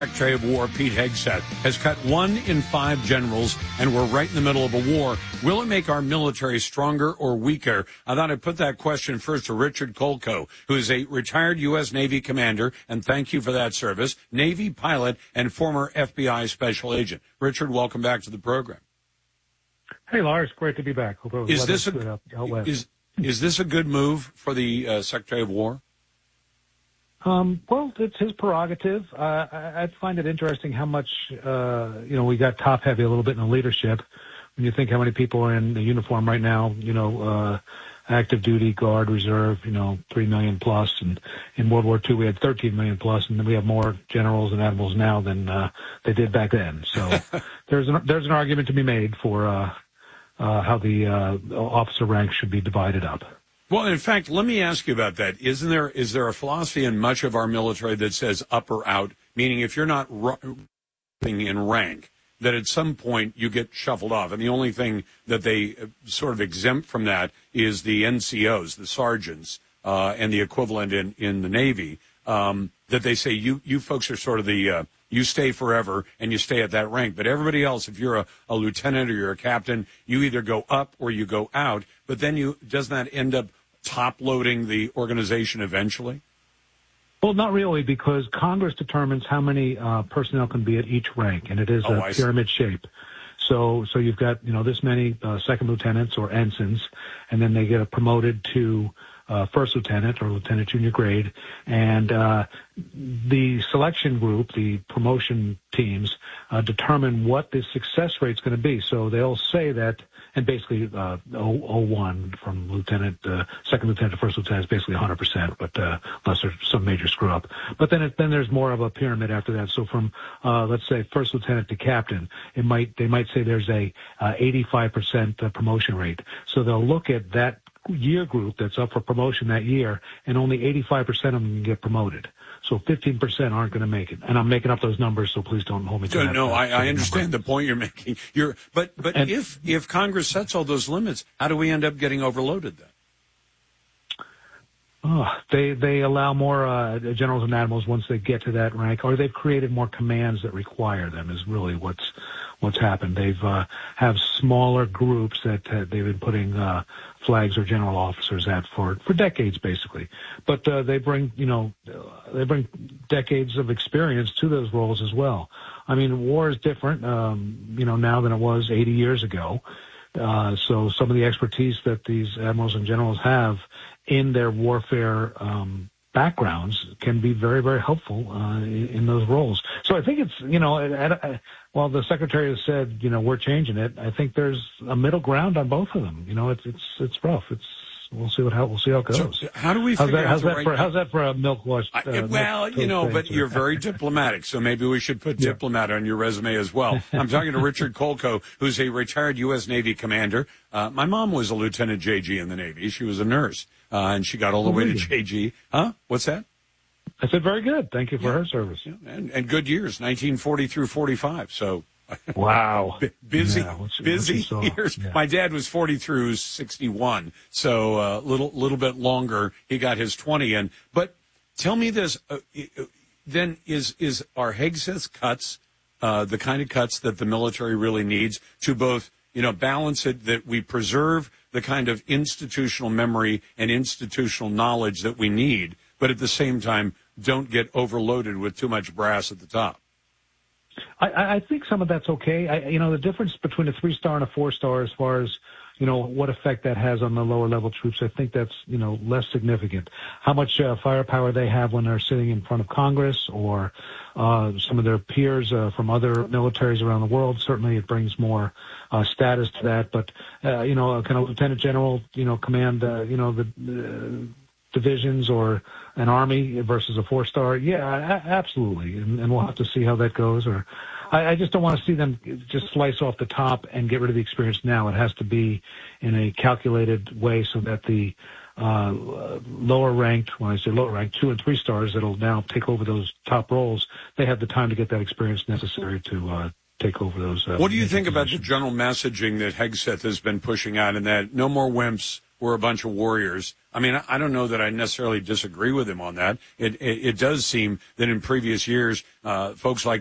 Secretary of War Pete Hegseth has cut 1 in 5 generals, and we're right in the middle of a war. Will it make our military stronger or weaker? I thought I'd put that question first to Richard Kolko, who is a retired U.S. Navy commander, and thank you for that service, Navy pilot, and former FBI special agent. Richard, welcome back to the program. Hey, Lars, great to be back. Is this a good move for the Secretary of War? Well, it's his prerogative. I find it interesting how much, we got top heavy a little bit in the leadership. When you think how many people are in the uniform right now, active duty, guard, reserve, 3 million plus. And in World War II, we had 13 million plus, and then we have more generals and admirals now than they did back then. So there's an argument to be made for how the officer ranks should be divided up. Well, in fact, let me ask you about that. Is there a philosophy in much of our military that says up or out, meaning if you're not in rank, that at some point you get shuffled off? And the only thing that they sort of exempt from that is the NCOs, the sergeants, and the equivalent in the Navy, that they say you folks are sort of you stay forever and you stay at that rank. But everybody else, if you're a lieutenant or you're a captain, you either go up or you go out. But then doesn't that end up top-loading the organization eventually? Well, not really, because Congress determines how many personnel can be at each rank, and it is a pyramid shape. So you've got, this many second lieutenants or ensigns, and then they get promoted to first lieutenant or lieutenant junior grade, and the selection group, the promotion teams, determine what the success rate is going to be. So they'll say that, and basically 01 from lieutenant, second lieutenant to first lieutenant is basically 100%, but unless there's some major screw up. But then there's more of a pyramid after that. So from let's say first lieutenant to captain, they might say there's a 85% promotion rate. So they'll look at that year group that's up for promotion that year, and only 85% of them can get promoted. So 15% aren't going to make it. And I'm making up those numbers, so please don't hold me to that. No, I understand the point you're making. But if Congress sets all those limits, how do we end up getting overloaded then? They allow more generals and admirals once they get to that rank, or they've created more commands that require them. Is really what's happened. They've have smaller groups that they've been putting flags or general officers at for decades, basically. But they bring decades of experience to those roles as well. I mean, war is different, now than it was 80 years ago. So some of the expertise that these admirals and generals have in their warfare backgrounds can be very, very helpful in those roles. So I think it's, while the secretary has said, we're changing it, I think there's a middle ground on both of them. It's rough. We'll see how it goes. So how do we figure how's that for a milk wash? But you're very diplomatic, so maybe we should put diplomat on your resume as well. I'm talking to Richard Kolko, who's a retired U.S. Navy commander. My mom was a Lieutenant JG in the Navy. She was a nurse, and she got all the way to JG. Huh? What's that? I said very good. Thank you for her service. Yeah, and good years, 1940 through 45. So. Wow. Busy years. Yeah. My dad was 40 through 61, so little bit longer. He got his 20 in. But tell me this, then is our Hegseth's cuts the kind of cuts that the military really needs to both, balance it, that we preserve the kind of institutional memory and institutional knowledge that we need, but at the same time don't get overloaded with too much brass at the top? I think some of that's okay. The difference between a 3-star and a 4-star as far as, what effect that has on the lower level troops, I think that's, less significant. How much firepower they have when they're sitting in front of Congress or some of their peers from other militaries around the world, certainly it brings more status to that. But, a kind of lieutenant general, command, the divisions or an army versus a 4-star, absolutely, and we'll have to see how that goes. Or I just don't want to see them just slice off the top and get rid of the experience now. It has to be in a calculated way so that the lower ranked, when I say lower ranked, 2 and 3 stars that'll now take over those top roles, they have the time to get that experience necessary to take over those. What do you think about the general messaging that Hegseth has been pushing out, and that no more wimps, we're a bunch of warriors. I mean, I don't know that I necessarily disagree with him on that. It does seem that in previous years, folks like